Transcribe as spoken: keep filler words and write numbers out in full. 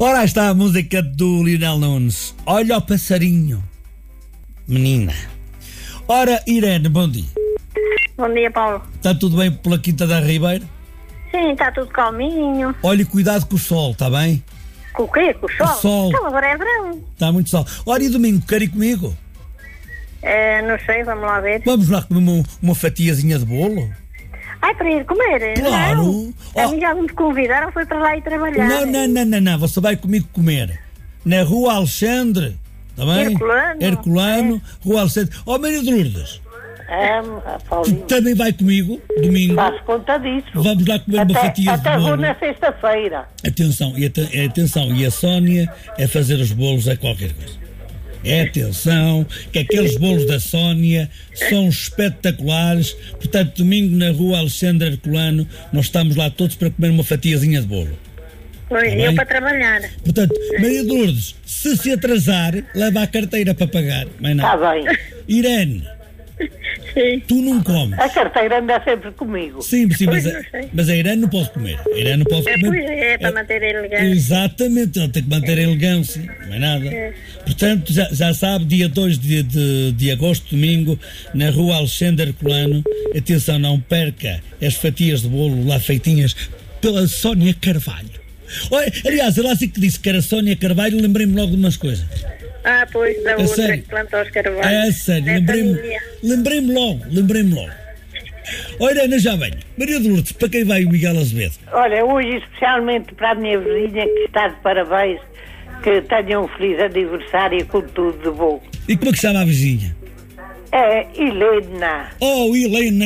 Ora, aí está a música do Lionel Nunes. Olha o passarinho, menina. Ora, Irene, bom dia. Bom dia, Paulo. Está tudo bem pela Quinta da Ribeira? Sim, está tudo calminho. Olha, cuidado com o sol, está bem? Com o quê? Com o sol? O sol. Então agora é verão. Está muito sol. Ora, e domingo, quer ir comigo? É, não sei, vamos lá ver. Vamos lá comer uma, uma fatiazinha de bolo? Ai, para ir comer? Claro. Não. A mim já me convidaram, foi para lá ir trabalhar. Não, não, não, não, não. Você vai comigo comer. Na Rua Alexandre, está bem? Herculano. Herculano, Rua Alexandre. Ó, Maria de Lourdes, É, tu Paulinho, também vai comigo, domingo? faço conta disso. Vamos lá comer uma Até, fatia até de vou bolo. na sexta-feira. Atenção, e aten- atenção, e a Sónia é fazer os bolos a qualquer coisa. É atenção, que aqueles bolos da Sónia são espetaculares. Portanto, domingo na Rua Alexandre Herculano, nós estamos lá todos para comer uma fatiazinha de bolo. Pois, Tá eu bem? para trabalhar. Portanto, Maria de Lourdes, se se atrasar, leva a carteira para pagar. Mais Está nada. bem. Irene, Sim. tu não comes. A carteira anda sempre comigo. Sim, sim, mas, Pois, a, não sei. mas a Irene não pode comer. A Irene não pode É, comer. pois é, para manter a elegância. Exatamente, ela tem que manter a elegância, não é nada. É. Portanto, já, já sabe, dia dois de, de, de agosto, domingo, na Rua Alexandre Herculano. Atenção, não perca as fatias de bolo lá feitinhas pela Sónia Carvalho. Olha, aliás, ela assim que disse que era Sónia Carvalho, lembrei-me logo de umas coisas. Ah, pois, da É outra sério? que plantou os carvalhos. É sério, É lembrei-me família. lembrei-me logo, lembrei-me logo. Olha, Ana, já venho. Maria de Lourdes, para quem vai o Miguel Azevedo? Olha, hoje especialmente para a minha vizinha que está de parabéns, que tenha um feliz aniversário com tudo de bom. E como é que se chama a vizinha? É Helena. Oh, Helena.